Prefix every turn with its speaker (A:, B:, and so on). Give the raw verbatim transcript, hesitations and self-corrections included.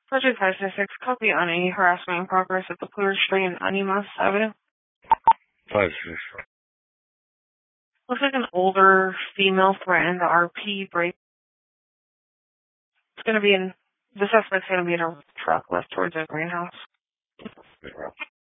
A: Project five six six, copy on any harassment in progress at the Clear Street and Animas Avenue.
B: five six six.
A: Looks like an older female threatened the R P break. It's going to be in, the suspect's going to be in a truck left towards the greenhouse.